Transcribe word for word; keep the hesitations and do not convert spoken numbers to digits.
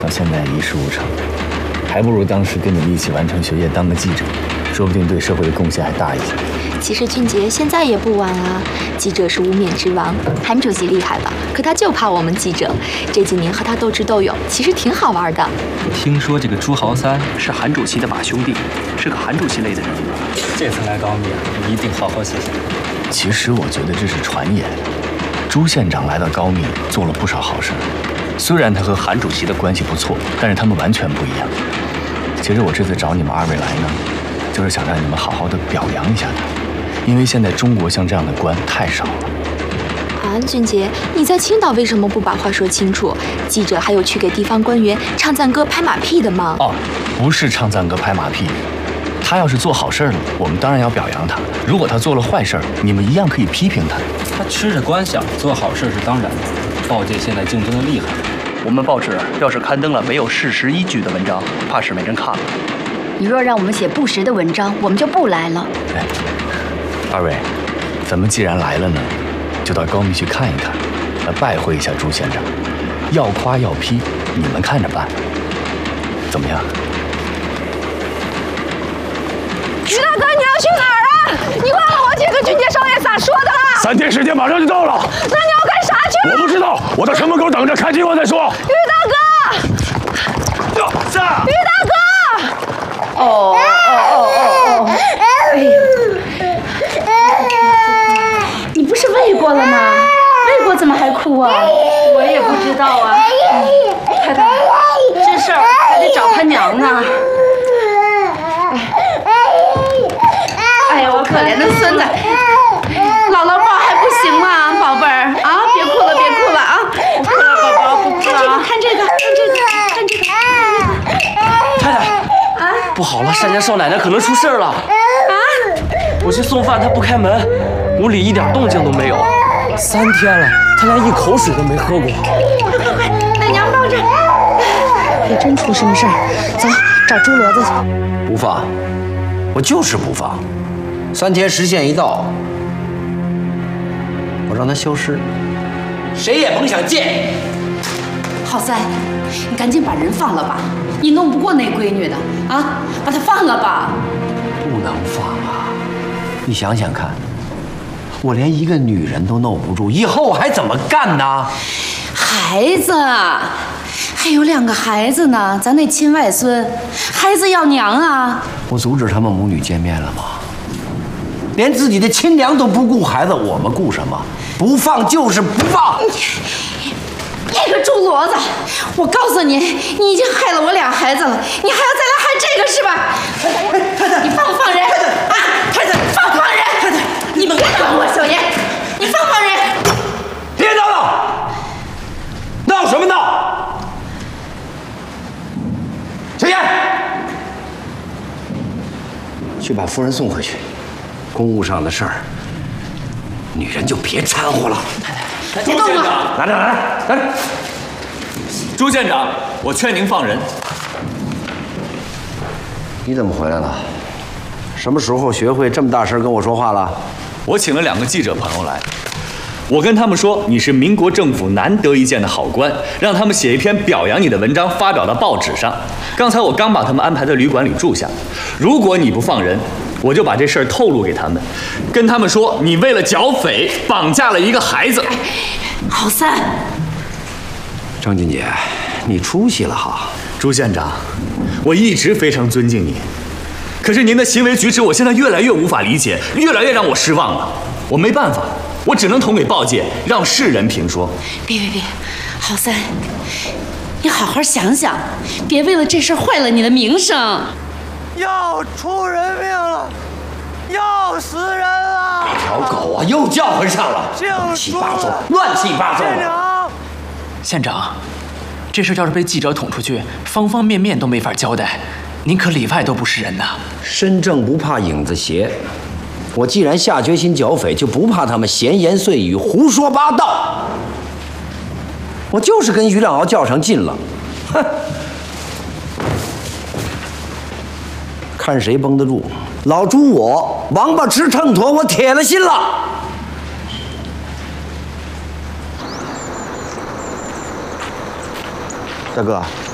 到现在一事无成，还不如当时跟你们一起完成学业，当个记者，说不定对社会的贡献还大一些。 其实俊杰现在也不晚啊，记者是无冕之王，韩主席厉害了，可他就怕我们记者。这几年和他斗智斗勇，其实挺好玩的。 听说这个朱豪三是韩主席的马兄弟，是个韩主席类的人物。这次来高密啊，你一定好好谢谢。 其实我觉得这是传言。朱县长来到高密做了不少好事，虽然他和韩主席的关系不错，但是他们完全不一样。其实我这次找你们二位来呢，就是想让你们好好的表扬一下他，因为现在中国像这样的官太少了。 啊，俊杰，你在青岛为什么不把话说清楚？记者还有去给地方官员唱赞歌、拍马屁的吗？ 哦，不是唱赞歌、拍马屁。他要是做好事了，我们当然要表扬他；如果他做了坏事，你们一样可以批评他。 他吃着官饷，做好事是当然的。报界现在竞争的厉害， 我们报纸要是刊登了没有事实依据的文章，怕是没人看了。 你若让我们写不实的文章，我们就不来了。 哎，二位，咱们既然来了呢，就到高密去看一看，来拜会一下朱县长。要夸要批，你们看着办。怎么样？ 于大哥，你要去哪儿啊？你忘了我姐跟俊杰少爷咋说的了？ 三天时间马上就到了。 那你要干啥去了？ 我不知道，我到城门口等着，看情况再说。 于大哥， 是。 于大哥。 哦哦哦哦哦！哎呀，你不是喂过了吗？喂过怎么还哭啊？ 我也不知道啊。 太太，这事儿还得找他娘呢。哎呀，我可怜的孙子，姥姥抱还不行吗，宝贝儿啊，别哭了，别哭了啊！不哭了，宝宝，不哭了。看这个，看这个，看这个，看这个。 太太，啊，不好了，单家少奶奶可能出事了。啊！我去送饭，她不开门，屋里一点动静都没有。三天了，她连一口水都没喝过。 快快快，奶娘抱着。别真出什么事儿，走，找朱骡子去。 不放，我就是不放。三天时限一到，我让他消失，谁也甭想见。 浩三，你赶紧把人放了吧，你弄不过那闺女的啊，把她放了吧。 不能放啊！你想想看，我连一个女人都弄不住，以后我还怎么干呢？ 孩子，还有两个孩子呢，咱那亲外孙，孩子要娘啊！ 我阻止他们母女见面了吗？连自己的亲娘都不顾孩子，我们顾什么？不放就是不放。 你个猪骡子！我告诉你，你已经害了我俩孩子了，你还要再来害这个是吧？太太，你放不放人？啊，太太，放不放人？太太，你们别闹我，小严，你放不放人？ 别闹了，闹什么闹？小严，去把夫人送回去。公务上的事儿，女人就别掺和了。太太，朱县长， 来来来来来， 朱县长，我劝您放人。 你怎么回来了？什么时候学会这么大声跟我说话了？ 我请了两个记者朋友来，我跟他们说你是民国政府难得一见的好官，让他们写一篇表扬你的文章发表到报纸上。刚才我刚把他们安排在旅馆里住下，如果你不放人，我就把这事儿透露给他们，跟他们说你为了剿匪绑架了一个孩子。 郝三， 张俊杰，你出息了哈！ 朱县长，我一直非常尊敬你，可是您的行为举止，我现在越来越无法理解，越来越让我失望了。我没办法，我只能捅给报界，让世人评说。 别别别，郝三，你好好想想，别为了这事坏了你的名声。 要出人命了，要死人了！ 条狗啊，又叫唤上了，乱七八糟，乱七八糟的。 县长，这事要是被记者捅出去，方方面面都没法交代，您可里外都不是人呐。 身正不怕影子斜，我既然下决心剿匪，就不怕他们闲言碎语、胡说八道。我就是跟于亮敖较上劲了，哼！看谁绷得住。老朱我王八吃秤砣，我铁了心了。 大哥，